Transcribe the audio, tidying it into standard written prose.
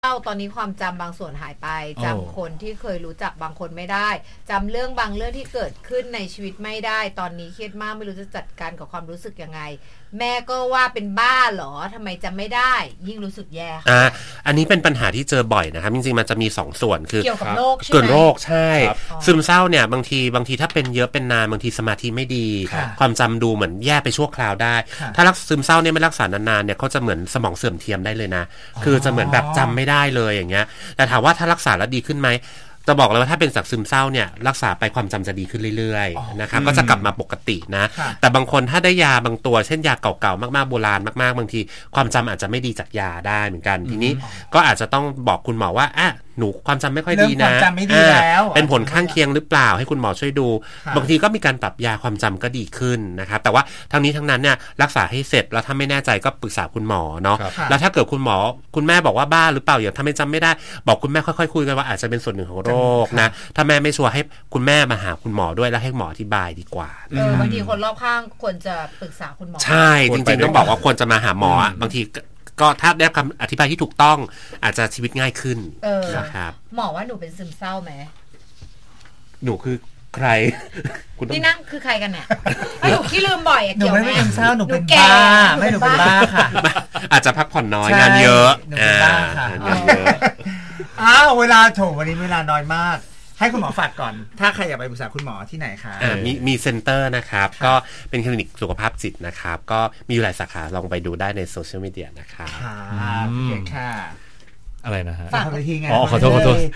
ตอนนี้ความจำบางส่วนหายไปจำคนที่เคยรู้จักบางคนไม่ได้จำเรื่องบางเรื่องที่เกิดขึ้นในชีวิตไม่ได้ตอนนี้เครียดมากไม่รู้จะจัดการกับความรู้สึกยังไงแม่ก็ว่าเป็นบ้าเหรอทำไมจำไม่ได้ยิ่งรู้สึกแย่อันนี้เป็นปัญหาที่เจอบ่อยนะครับจริงๆมันจะมี2ส่วนคือเกี่ยวกับโรคใช่ไหมเกิดโรคใช่ซึมเศร้าเนี่ยบางทีถ้าเป็นเยอะเป็นนานบางทีสมาธิไม่ดีความจำดูเหมือนแย่ไปชั่วคราวได้ถ้าซึมเศร้าเนี่ยไม่รักษานานๆเนี่ยเขาจะเหมือนสมองเสื่อมเทียมได้เลยนะคือจะเหมือนแบบจำไม่ได้เลยอย่างเงี้ยแต่ถามว่าถ้ารักษาแล้วดีขึ้นไหมจะบอกเลยว่าถ้าเป็นจากซึมเศร้าเนี่ยรักษาไปความจำจะดีขึ้นเรื่อยๆนะครับก็จะกลับมาปกตินะแต่บางคนถ้าได้ยาบางตัวเช่นยาเก่าๆมากๆโบราณมากๆบางทีความจำอาจจะไม่ดีจากยาได้เหมือนกันทีนี้ก็อาจจะต้องบอกคุณหมอว่าหนูความจำไม่ค่อยดีนะเป็นผลข้างเคียงหรือเปล่าให้คุณหมอช่วยดูบางทีก็มีการปรับยาความจำก็ดีขึ้นนะครับแต่ว่าทั้งนี้ทั้งนั้นเนี่ยรักษาให้เสร็จแล้วถ้าไม่แน่ใจก็ปรึกษาคุณหมอเนาะแล้วถ้าเกิดคุณแม่บอกว่าบ้าหรือเปล่าอย่างถ้าไม่จำไม่ได้บอกคุณแม่ค่อยๆคุยกันว่าอาจจะเป็นส่วนหนึ่งของโรคนะถ้าแม่ไม่ชัวร์ให้คุณแม่มาหาคุณหมอด้วยแล้วให้หมออธิบายดีกว่าบางทีคนรอบข้างควรจะปรึกษาคุณหมอใช่จริงๆต้องบอกว่าควรจะมาหาหมอบางทีก็ถ้าได้คำอธิบายที่ถูกต้องอาจจะชีวิตง่ายขึ้นนะครับหมอว่าหนูเป็นซึมเศร้าไหมหนูคือใครที่นั่งคือใครกันเนี่ยหนูขี้ลืมบ่อยหนูไม่เป็นซึมเศร้าหนูเป็นบ้าไม่หนูเป็นบ้าค่ะอาจจะพักผ่อนน้อยงานเยอะหนูเป็นบ้าค่ะเวลาโถวันนี้เวลาน้อยมากให้คุณหมอฝากก่อนถ้าใครอยากไปปรึกษาคุณหมอที่ไหนคะมีเซ็นเตอร์นะครับก็เป็นคลินิกสุขภาพจิตนะครับก็มีหลายสาขาลองไปดูได้ในโซเชียลมีเดียนะครับค่ะอะไรนะฮะขอโทษ